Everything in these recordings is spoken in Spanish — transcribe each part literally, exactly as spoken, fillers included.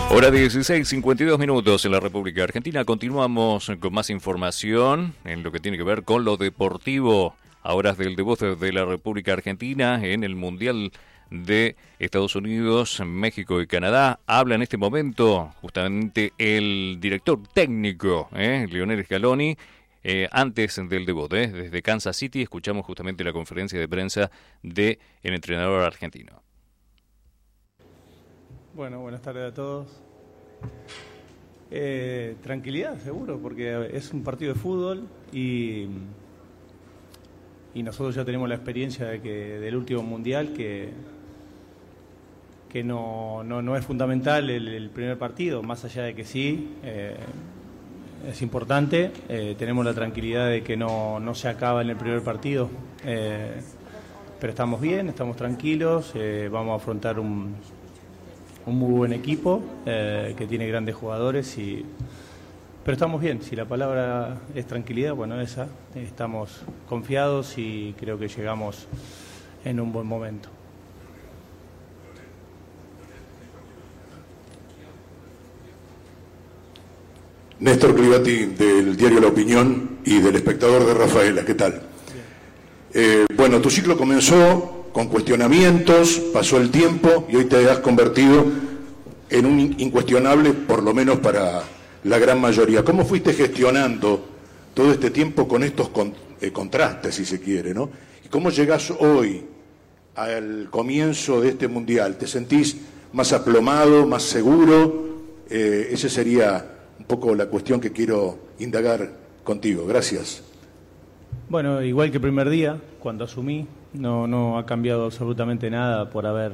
Hora dieciséis, cincuenta y dos minutos en la República Argentina. Continuamos con más información en lo que tiene que ver con lo deportivo. A horas del debut de la República Argentina en el Mundial de Estados Unidos, México y Canadá. Habla en este momento justamente el director técnico, ¿eh? Lionel Scaloni. Eh, antes del debut, ¿eh? Desde Kansas City, escuchamos justamente la conferencia de prensa del entrenador argentino. Bueno, buenas tardes a todos. Eh, tranquilidad, seguro, porque es un partido de fútbol y, y nosotros ya tenemos la experiencia de que del último mundial que, que no, no, no es fundamental el, el primer partido, más allá de que sí, eh, es importante. Eh, tenemos la tranquilidad de que no, no se acaba en el primer partido, eh, pero estamos bien, estamos tranquilos, eh, vamos a afrontar un... un muy buen equipo eh, que tiene grandes jugadores y pero estamos bien. Si la palabra es tranquilidad, bueno, esa, estamos confiados y creo que llegamos en un buen momento. Néstor Clivati, del diario La Opinión y del Espectador de Rafaela, ¿qué tal? Eh, bueno, tu ciclo comenzó con cuestionamientos, pasó el tiempo y hoy te has convertido en un incuestionable, por lo menos para la gran mayoría. ¿Cómo fuiste gestionando todo este tiempo con estos con, eh, contrastes, si se quiere, ¿no? ¿Y cómo llegás hoy al comienzo de este Mundial? ¿Te sentís más aplomado, más seguro? Eh, esa sería un poco la cuestión que quiero indagar contigo. Gracias. Bueno, igual que el primer día, cuando asumí, no, no ha cambiado absolutamente nada por haber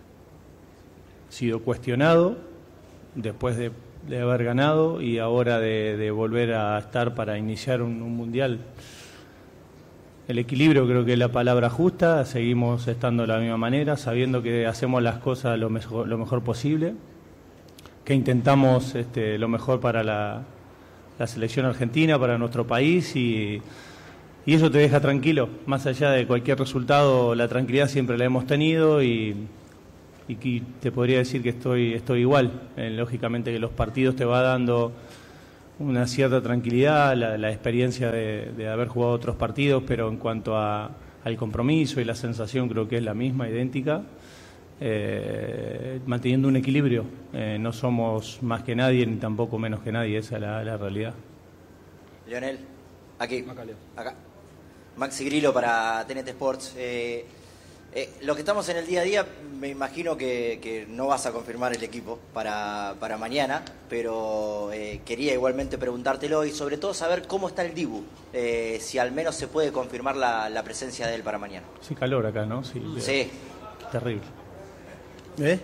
sido cuestionado después de, de haber ganado y ahora de, de volver a estar para iniciar un, un mundial. El equilibrio creo que es la palabra justa, seguimos estando de la misma manera, sabiendo que hacemos las cosas lo mejor, lo mejor posible, que intentamos este, lo mejor para la, la selección argentina, para nuestro país y... Y eso te deja tranquilo, más allá de cualquier resultado, la tranquilidad siempre la hemos tenido y, y te podría decir que estoy, estoy igual. Eh, lógicamente que los partidos te va dando una cierta tranquilidad, la, la experiencia de, de haber jugado otros partidos, pero en cuanto a, al compromiso y la sensación creo que es la misma, idéntica, eh, manteniendo un equilibrio. Eh, no somos más que nadie ni tampoco menos que nadie, esa es la, la realidad. Lionel, aquí, acá. Maxi Grillo para T N T Sports. Eh, eh, lo que estamos en el día a día, me imagino que, que no vas a confirmar el equipo para, para mañana, pero eh, quería igualmente preguntártelo y sobre todo saber cómo está el Dibu, eh, si al menos se puede confirmar la, la presencia de él para mañana. Sí, calor acá, ¿no? Sí. Sí. Terrible. ¿Eh?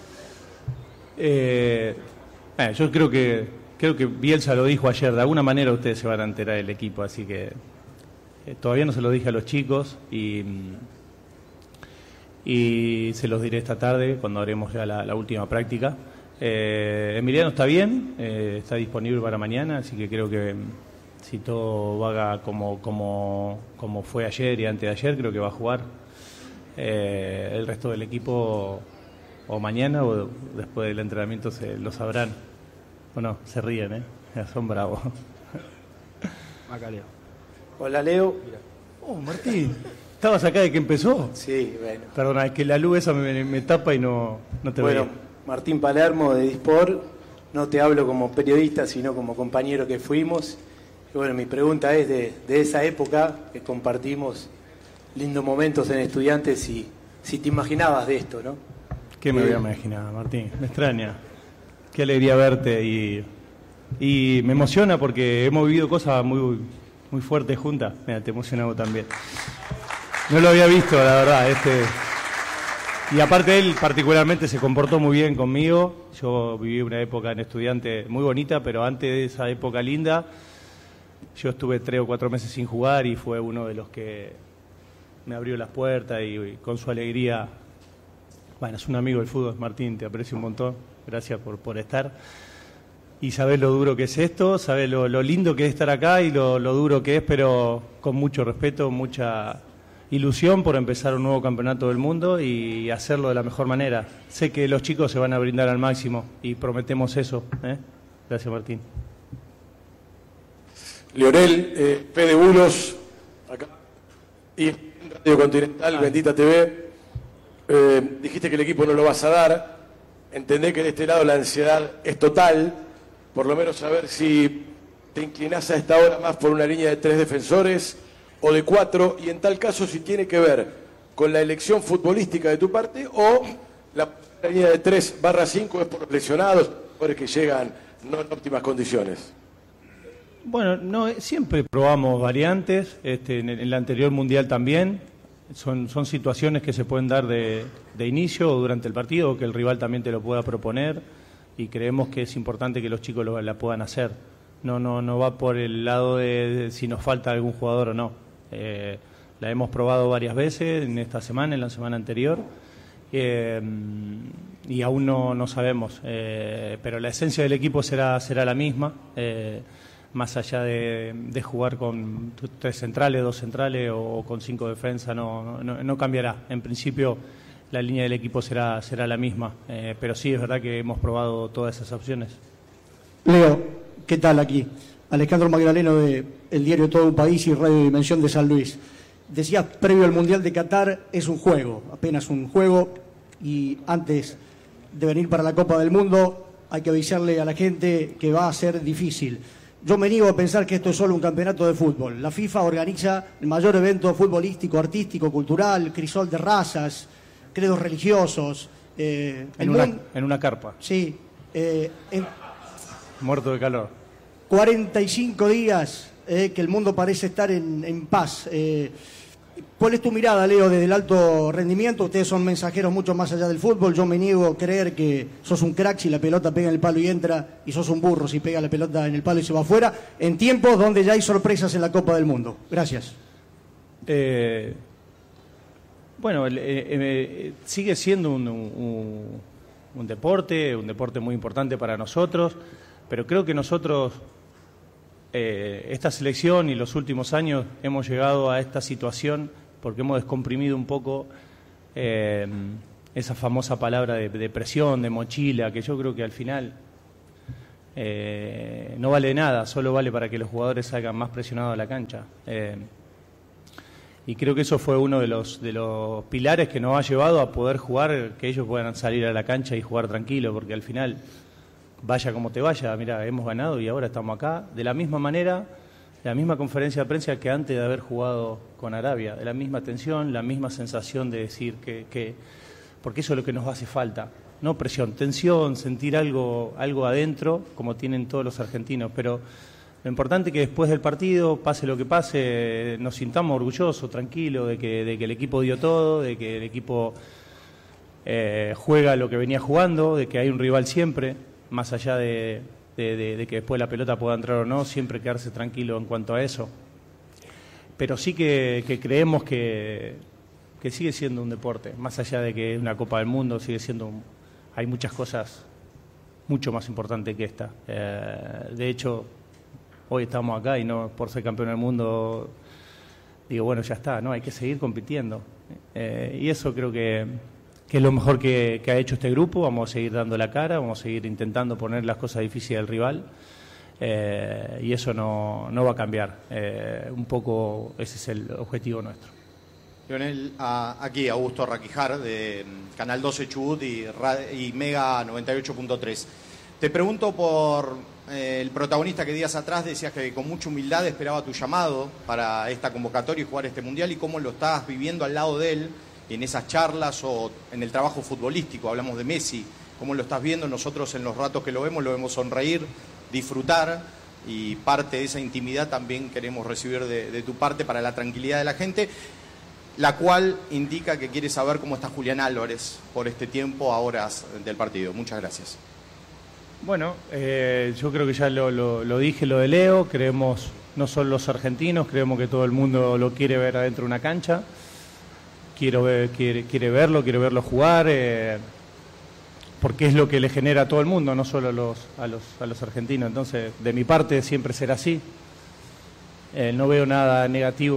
Eh, eh, yo creo que, creo que Bielsa lo dijo ayer, de alguna manera ustedes se van a enterar del equipo, así que... Eh, todavía no se lo dije a los chicos y, y se los diré esta tarde cuando haremos ya la, la última práctica. Eh, Emiliano está bien, eh, está disponible para mañana, así que creo que si todo va como, como, como fue ayer y antes de ayer, creo que va a jugar. Eh, el resto del equipo o mañana o después del entrenamiento se lo sabrán. Bueno, se ríen, ¿eh? Son bravos. Acá Leo. Hola, Leo. Oh, Martín, ¿estabas acá de que empezó? Sí, bueno. Perdona, es que la luz esa me, me tapa y no, no te bueno, veía. Martín Palermo de Disport, no te hablo como periodista, sino como compañero que fuimos. Y bueno, mi pregunta es de, de esa época que compartimos lindos momentos en Estudiantes y si te imaginabas de esto, ¿no? ¿Qué me eh, había imaginado, Martín? Me extraña. Qué alegría verte y, y me emociona porque hemos vivido cosas muy... muy fuerte junta. Mira, te emocionado también. No lo había visto, la verdad. Este... Y aparte él particularmente se comportó muy bien conmigo. Yo viví una época en Estudiante muy bonita, pero antes de esa época linda, yo estuve tres o cuatro meses sin jugar y fue uno de los que me abrió las puertas y, y con su alegría... Bueno, es un amigo del fútbol, Martín, te aprecio un montón. Gracias por, por estar. Y sabés lo duro que es esto, sabés lo, lo lindo que es estar acá y lo, lo duro que es, pero con mucho respeto, mucha ilusión por empezar un nuevo campeonato del mundo y hacerlo de la mejor manera. Sé que los chicos se van a brindar al máximo y prometemos eso. ¿eh? Gracias, Martín. Leonel, eh, Fede Bulos, acá, y Radio Continental, ah. Bendita T V. Eh, dijiste que el equipo no lo vas a dar. Entendé que de este lado la ansiedad es total. Por lo menos saber si te inclinás a esta hora más por una línea de tres defensores o de cuatro, y en tal caso si tiene que ver con la elección futbolística de tu parte o la línea de tres barra cinco es por los lesionados, por que llegan no en óptimas condiciones. Bueno, no, siempre probamos variantes, este, en, el, en el anterior mundial también, son, son situaciones que se pueden dar de, de inicio o durante el partido, o que el rival también te lo pueda proponer, y creemos que es importante que los chicos lo, la puedan hacer. No, no, no va por el lado de, de si nos falta algún jugador o no. Eh, la hemos probado varias veces en esta semana, en la semana anterior, eh, y aún no, no sabemos, eh, pero la esencia del equipo será, será la misma, eh, más allá de, de jugar con tres centrales, dos centrales o con cinco defensas, no, no, no cambiará. En principio la línea del equipo será, será la misma, eh, pero sí es verdad que hemos probado todas esas opciones. Leo, ¿qué tal aquí? Alejandro Magdaleno de El Diario Todo un País y Radio Dimensión de San Luis. Decías, previo al Mundial de Qatar es un juego, apenas un juego, y antes de venir para la Copa del Mundo hay que avisarle a la gente que va a ser difícil. Yo me niego a pensar que esto es solo un campeonato de fútbol. La FIFA organiza el mayor evento futbolístico, artístico, cultural, crisol de razas, credos religiosos. Eh, en, una, en una carpa. Sí. Eh, en... Muerto de calor. cuarenta y cinco días eh, que el mundo parece estar en, en paz. Eh, ¿Cuál es tu mirada, Leo, desde el alto rendimiento? Ustedes son mensajeros mucho más allá del fútbol. Yo me niego a creer que sos un crack si la pelota pega en el palo y entra, y sos un burro si pega la pelota en el palo y se va afuera, en tiempos donde ya hay sorpresas en la Copa del Mundo. Gracias. Eh, bueno, eh, eh, sigue siendo un, un, un deporte, un deporte muy importante para nosotros, pero creo que nosotros... Eh, esta selección y los últimos años hemos llegado a esta situación porque hemos descomprimido un poco eh, esa famosa palabra de, de presión, de mochila, que yo creo que al final eh, no vale nada, solo vale para que los jugadores salgan más presionados a la cancha. Eh, y creo que eso fue uno de los, de los pilares que nos ha llevado a poder jugar, que ellos puedan salir a la cancha y jugar tranquilo, porque al final... Vaya como te vaya, mira, hemos ganado y ahora estamos acá. De la misma manera, la misma conferencia de prensa que antes de haber jugado con Arabia, de la misma tensión, la misma sensación de decir que, que... Porque eso es lo que nos hace falta. No presión, tensión, sentir algo, algo adentro, como tienen todos los argentinos. Pero lo importante es que después del partido, pase lo que pase, nos sintamos orgullosos, tranquilos, de que, de que el equipo dio todo, de que el equipo eh, juega lo que venía jugando, de que hay un rival siempre. Más allá de, de, de, de que después la pelota pueda entrar o no, siempre quedarse tranquilo en cuanto a eso. Pero sí que, que creemos que, que sigue siendo un deporte, más allá de que es una Copa del Mundo, sigue siendo un, hay muchas cosas mucho más importantes que esta. Eh, de hecho, hoy estamos acá y no por ser campeón del mundo, digo, bueno, ya está, ¿no? Hay que seguir compitiendo. Eh, y eso creo que... que es lo mejor que, que ha hecho este grupo. Vamos a seguir dando la cara, vamos a seguir intentando poner las cosas difíciles al rival, eh, y eso no, no va a cambiar. Eh, un poco ese es el objetivo nuestro. Leonel, a, aquí Augusto Raquijar de Canal doce Chubut y, y Mega noventa y ocho punto tres. Te pregunto por eh, el protagonista que días atrás decías que con mucha humildad esperaba tu llamado para esta convocatoria y jugar este Mundial, y cómo lo estás viviendo al lado de él en esas charlas o en el trabajo futbolístico. Hablamos de Messi, cómo lo estás viendo. Nosotros en los ratos que lo vemos, lo vemos sonreír, disfrutar, y parte de esa intimidad también queremos recibir de, de tu parte para la tranquilidad de la gente, la cual indica que quiere saber cómo está Julián Álvarez por este tiempo a horas del partido. Muchas gracias. Bueno, eh, yo creo que ya lo, lo, lo dije, lo de Leo. Creemos, no son los argentinos, creemos que todo el mundo lo quiere ver adentro de una cancha. Quiero ver, quiere, quiere verlo, quiere verlo jugar, eh, porque es lo que le genera a todo el mundo, no solo a los, a los, a los argentinos. Entonces, de mi parte siempre será así. Eh, no veo nada negativo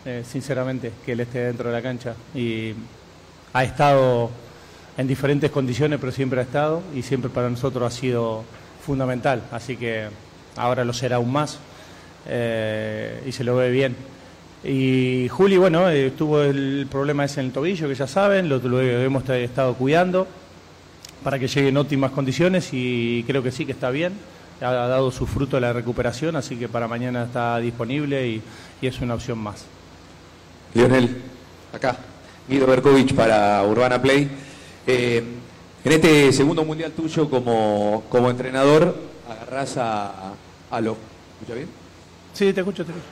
eh, sinceramente, que él esté dentro de la cancha. Y ha estado en diferentes condiciones, pero siempre ha estado y siempre para nosotros ha sido fundamental. Así que ahora lo será aún más eh, y se lo ve bien. Y Juli, bueno, eh, tuvo el problema ese en el tobillo, que ya saben, lo, lo hemos estado cuidando para que llegue en óptimas condiciones y creo que sí, que está bien. Ha dado su fruto la recuperación, así que para mañana está disponible y, y es una opción más. Lionel, acá, Guido Berkovich para Urbana Play. Eh, en este segundo mundial tuyo como, como entrenador, agarrás a, a los... ¿Escucha bien? Sí, te escucho, te escucho.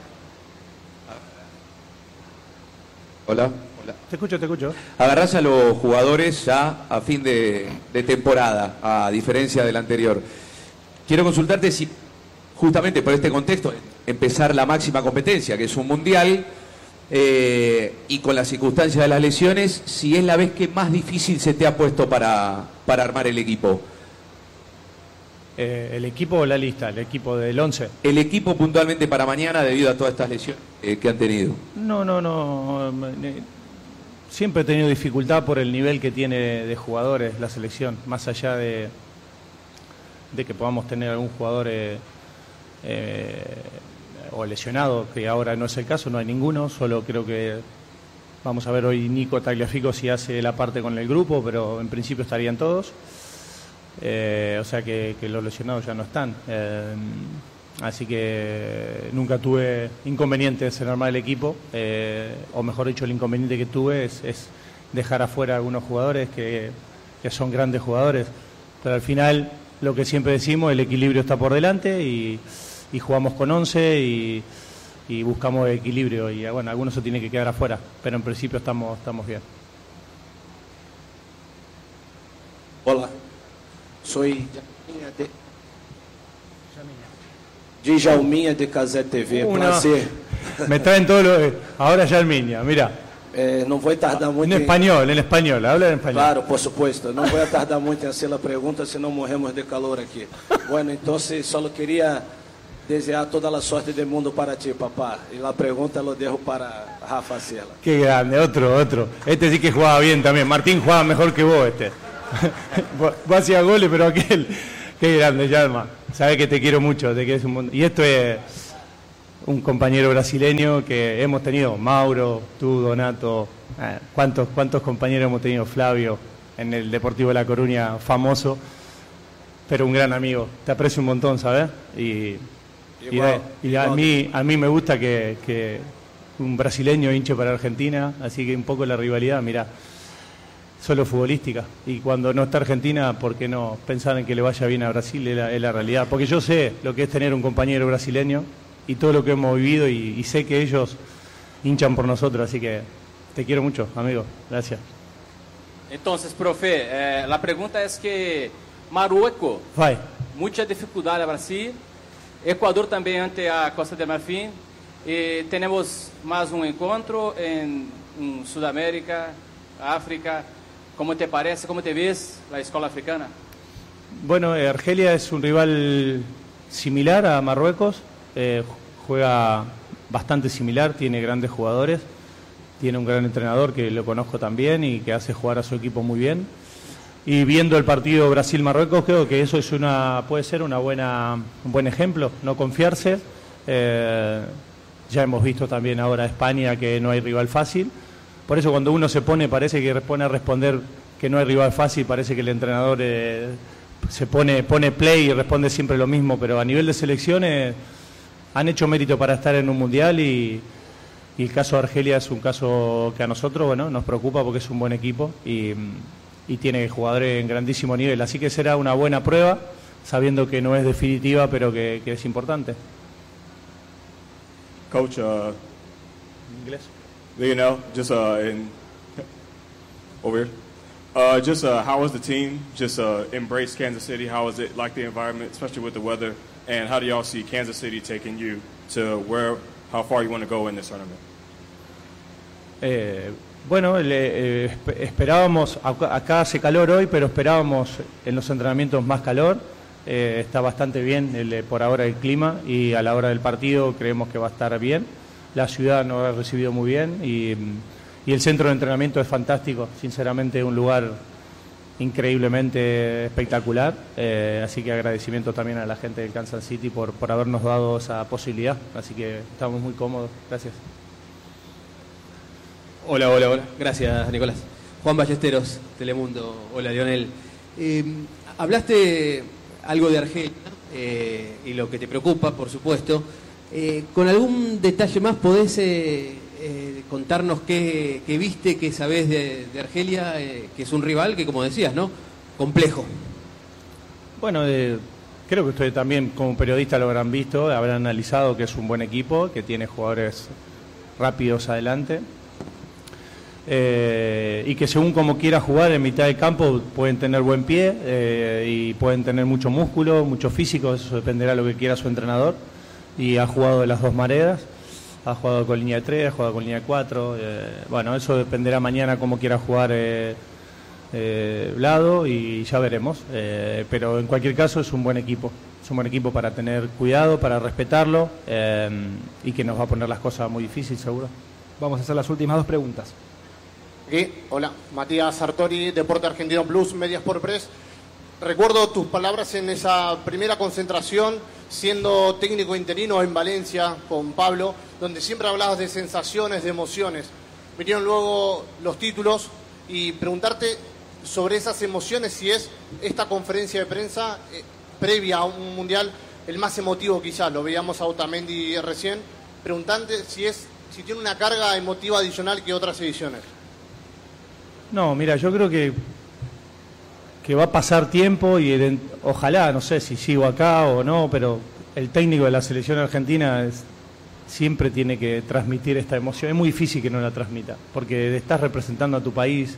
Hola. Hola. Te escucho, te escucho. Agarrás a los jugadores ya a fin de, de temporada, a diferencia del anterior. Quiero consultarte si, justamente por este contexto, empezar la máxima competencia, que es un mundial, eh, y con las circunstancias de las lesiones, si es la vez que más difícil se te ha puesto para, para armar el equipo. Eh, ¿El equipo o la lista? El equipo del once. El equipo puntualmente para mañana debido a todas estas lesiones eh, que han tenido. No, no, no. Siempre he tenido dificultad por el nivel que tiene de jugadores la selección, más allá de, de que podamos tener algún jugador eh, eh, o lesionado, que ahora no es el caso, no hay ninguno, solo creo que vamos a ver hoy Nico Tagliafico si hace la parte con el grupo, pero en principio estarían todos. Eh, o sea que, que los lesionados ya no están. Eh, así que nunca tuve inconvenientes en armar el equipo, eh, o mejor dicho, el inconveniente que tuve es, es dejar afuera a algunos jugadores que, que son grandes jugadores. Pero al final, lo que siempre decimos, el equilibrio está por delante y, y jugamos con once y, y buscamos equilibrio. Y bueno, algunos se tienen que quedar afuera, pero en principio estamos, estamos bien. Hola. Soy de Jalminha de Casé T V. Una, Prazer. Me traen todo lo. Ahora Jalminha, mira. Eh, não vou tardar muito. En español, en español, habla en español. Claro, por supuesto. Não vou tardar muito em fazer a pergunta, senão morremos de calor aqui. Bueno, então só queria desejar toda a sorte do mundo para ti, papá. E a pergunta lo dejo para Rafa Cela. Qué grande, otro, otro. Este sí que jugaba bien también. Martín jugaba mejor que vos, este. Vos hacías goles, pero aquel, qué grande, Yalma. Sabés que te quiero mucho, te quieres un montón. Y esto es un compañero brasileño que hemos tenido, Mauro, tú, Donato, eh, ¿cuántos, cuántos compañeros hemos tenido? Flavio, en el Deportivo de La Coruña, famoso, pero un gran amigo. Te aprecio un montón, ¿sabes? Y, igual, y, y a, mí, a mí me gusta que, que un brasileño hinche para Argentina, así que un poco la rivalidad, mirá. Solo futbolística, y cuando no está Argentina, ¿por qué no pensar en que le vaya bien a Brasil? Es la, es la realidad, porque yo sé lo que es tener un compañero brasileño y todo lo que hemos vivido y, y sé que ellos hinchan por nosotros, así que te quiero mucho, amigo, gracias. Entonces, profe, eh, la pregunta es que Marruecos, Vai. mucha dificultad a Brasil, Ecuador también ante a Costa de Marfim, y tenemos más un encuentro en, en Sudamérica, África. ¿Cómo te parece, cómo te ves la escuela africana? Bueno, eh, Argelia es un rival similar a Marruecos, eh, juega bastante similar, tiene grandes jugadores, tiene un gran entrenador que lo conozco también y que hace jugar a su equipo muy bien. Y viendo el partido Brasil-Marruecos, creo que eso es una, puede ser una buena, un buen ejemplo, no confiarse. Eh, ya hemos visto también ahora España que no hay rival fácil. Por eso cuando uno se pone, parece que pone a responder que no hay rival fácil, parece que el entrenador eh, se pone, pone play y responde siempre lo mismo, pero a nivel de selecciones han hecho mérito para estar en un mundial y, y el caso de Argelia es un caso que a nosotros bueno, nos preocupa porque es un buen equipo y, y tiene jugadores en grandísimo nivel, así que será una buena prueba, sabiendo que no es definitiva, pero que, que es importante. Coach, uh, Inglés. you know, just uh, in over here. Uh, just uh, how was the team? Just uh, embrace Kansas City. How was it like the environment, especially with the weather? And how do y'all see Kansas City taking you to where, how far you want to go in this tournament? Eh, bueno, le, eh, esperábamos, acá, acá hace calor hoy, pero esperábamos en los entrenamientos más calor. Eh, está bastante bien el, por ahora el clima y a la hora del partido creemos que va a estar bien. la ciudad nos ha recibido muy bien y, y el centro de entrenamiento es fantástico, sinceramente un lugar increíblemente espectacular, eh, así que agradecimiento también a la gente del Kansas City por, por habernos dado esa posibilidad, así que estamos muy cómodos, gracias. Hola, hola, hola, gracias Nicolás. Juan Ballesteros, Telemundo, hola Lionel. Eh, hablaste algo de Argelia eh, y lo que te preocupa, por supuesto. Eh, ¿Con algún detalle más podés eh, eh, contarnos qué, qué viste, qué sabés de, de Argelia, eh, que es un rival que, como decías, ¿no? Complejo. Bueno, eh, creo que ustedes también como periodistas lo habrán visto, habrán analizado que es un buen equipo, que tiene jugadores rápidos adelante. Eh, y que según como quiera jugar en mitad del campo pueden tener buen pie eh, y pueden tener mucho músculo, mucho físico, eso dependerá de lo que quiera su entrenador, y ha jugado de las dos maneras, ha jugado con línea de tres, ha jugado con línea de cuatro, eh, bueno, eso dependerá mañana cómo quiera jugar eh, eh, Vlado y ya veremos, eh, pero en cualquier caso es un buen equipo, es un buen equipo para tener cuidado, para respetarlo eh, y que nos va a poner las cosas muy difíciles seguro. Vamos a hacer las últimas dos preguntas. Aquí, hola, Matías Sartori, Deporte Argentino Plus, Medias por Press. Recuerdo tus palabras en esa primera concentración, siendo técnico interino en Valencia con Pablo, donde siempre hablabas de sensaciones, de emociones. Vinieron luego los títulos y preguntarte sobre esas emociones, si es esta conferencia de prensa eh, previa a un mundial el más emotivo quizás, lo veíamos a Otamendi recién, preguntarte si, es, si tiene una carga emotiva adicional que otras ediciones. No, mira, yo creo que que va a pasar tiempo y el, ojalá, no sé si sigo acá o no, pero el técnico de la selección argentina es, siempre tiene que transmitir esta emoción. Es muy difícil que no la transmita, porque estás representando a tu país,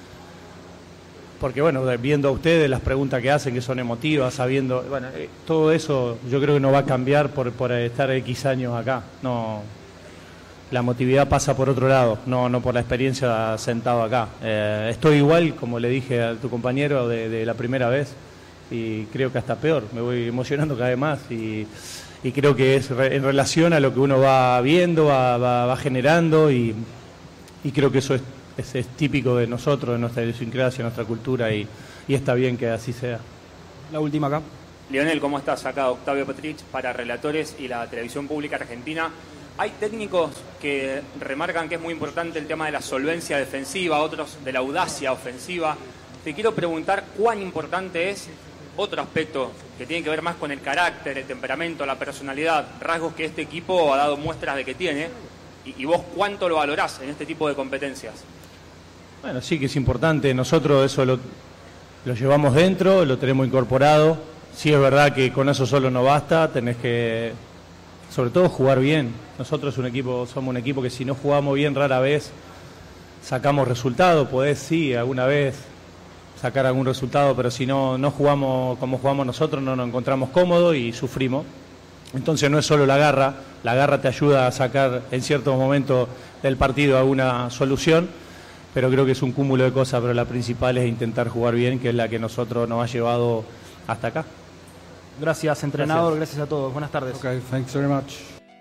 porque bueno, viendo a ustedes las preguntas que hacen, que son emotivas, sabiendo, bueno, eh, todo eso yo creo que no va a cambiar por, por estar X años acá, no. La emotividad pasa por otro lado, no, no por la experiencia sentado acá. Eh, estoy igual, como le dije a tu compañero, de, de la primera vez, y creo que hasta peor, me voy emocionando cada vez más, y, y creo que es re, en relación a lo que uno va viendo, va, va, va generando, y, y creo que eso es, es, es típico de nosotros, de nuestra idiosincrasia, de nuestra cultura, y, y está bien que así sea. La última acá. Lionel, ¿cómo estás? Acá Octavio Petrich para Relatores y la Televisión Pública Argentina. Hay técnicos que remarcan que es muy importante el tema de la solvencia defensiva, otros de la audacia ofensiva. Te quiero preguntar cuán importante es otro aspecto que tiene que ver más con el carácter, el temperamento, la personalidad, rasgos que este equipo ha dado muestras de que tiene, y, y vos cuánto lo valorás en este tipo de competencias. Bueno, sí que es importante, nosotros eso lo, lo llevamos dentro, lo tenemos incorporado. Sí es verdad que con eso solo no basta, tenés que, sobre todo, jugar bien. Nosotros un equipo, somos un equipo que si no jugamos bien rara vez sacamos resultados, podés sí, alguna vez sacar algún resultado, pero si no, no jugamos como jugamos nosotros, no nos encontramos cómodos y sufrimos. Entonces no es solo la garra, la garra te ayuda a sacar en ciertos momentos del partido alguna solución, pero creo que es un cúmulo de cosas, pero la principal es intentar jugar bien, que es la que nosotros nos ha llevado hasta acá. Gracias, entrenador, gracias, gracias a todos. Buenas tardes. Okay, thanks very much.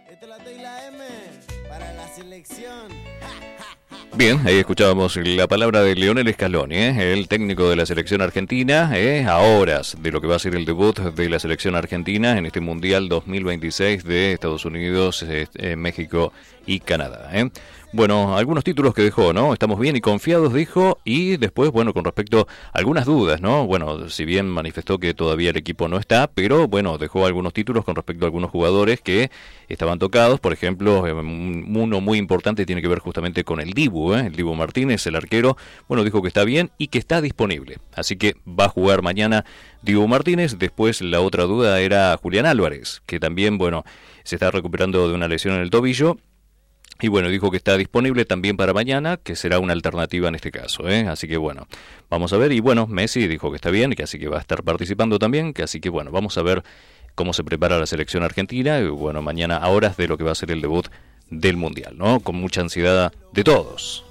Bien, ahí escuchábamos la palabra de Lionel Scaloni, ¿eh? El técnico de la selección argentina, ¿eh? a horas de lo que va a ser el debut de la selección argentina en este Mundial dos mil veintiséis de Estados Unidos, eh, México y Canadá. ¿eh? Bueno, algunos títulos que dejó, ¿no? Estamos bien y confiados, dijo, y después, bueno, con respecto a algunas dudas, ¿no? Bueno, si bien manifestó que todavía el equipo no está, pero, bueno, dejó algunos títulos con respecto a algunos jugadores que estaban tocados. Por ejemplo, uno muy importante tiene que ver justamente con el Dibu, ¿eh? El Dibu Martínez, el arquero, bueno, dijo que está bien y que está disponible. Así que va a jugar mañana Dibu Martínez. Después, la otra duda era Julián Álvarez, que también, bueno, se está recuperando de una lesión en el tobillo. Y bueno, dijo que está disponible también para mañana, que será una alternativa en este caso, ¿eh? Así que bueno, vamos a ver. Y bueno, Messi dijo que está bien, que así que va a estar participando también, que así que bueno, vamos a ver cómo se prepara la selección argentina. Y bueno, mañana a horas de lo que va a ser el debut del Mundial, ¿no? Con mucha ansiedad de todos.